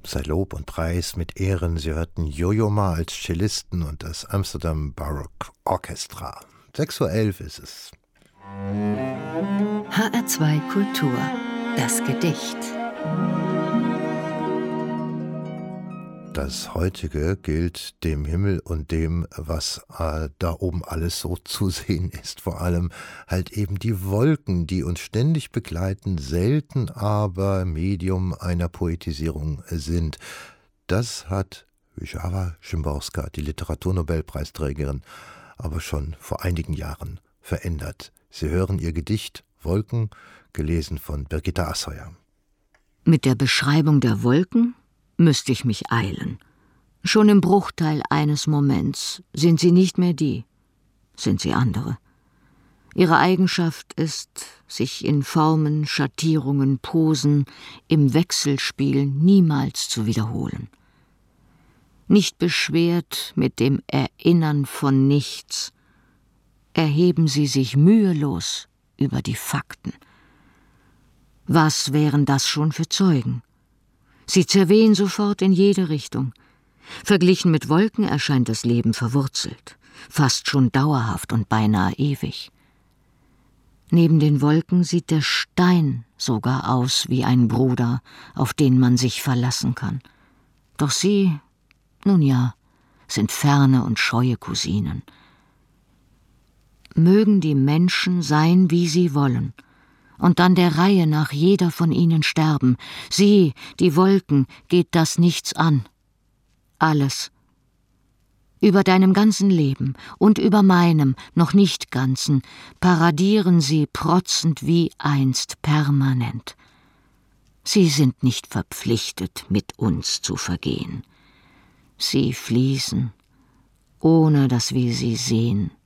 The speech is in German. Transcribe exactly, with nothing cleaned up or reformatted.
sei Lob und Preis mit Ehren. Sie hörten Yo-Yo Ma als Cellisten und das Amsterdam Baroque Orchestra. sechs Uhr elf ist es. H R zwei Kultur. Das Gedicht. Das heutige gilt dem Himmel und dem, was äh, da oben alles so zu sehen ist. Vor allem halt eben die Wolken, die uns ständig begleiten, selten aber Medium einer Poetisierung sind. Das hat Wisława Szymborska, die Literaturnobelpreisträgerin, aber schon vor einigen Jahren verändert. Sie hören ihr Gedicht Wolken, gelesen von Birgitta Assauer. Mit der Beschreibung der Wolken müsste ich mich eilen. Schon im Bruchteil eines Moments sind sie nicht mehr die, sind sie andere. Ihre Eigenschaft ist, sich in Formen, Schattierungen, Posen, im Wechselspiel niemals zu wiederholen. Nicht beschwert mit dem Erinnern von nichts, erheben sie sich mühelos über die Fakten. Was wären das schon für Zeugen? Sie zerwehen sofort in jede Richtung. Verglichen mit Wolken erscheint das Leben verwurzelt, fast schon dauerhaft und beinahe ewig. Neben den Wolken sieht der Stein sogar aus wie ein Bruder, auf den man sich verlassen kann. Doch sie, nun ja, sind ferne und scheue Cousinen. Mögen die Menschen sein, wie sie wollen, und dann der Reihe nach jeder von ihnen sterben. Sie, die Wolken, geht das nichts an. Alles. Über deinem ganzen Leben und über meinem, noch nicht ganzen, paradieren sie protzend wie einst permanent. Sie sind nicht verpflichtet, mit uns zu vergehen. Sie fließen, ohne dass wir sie sehen.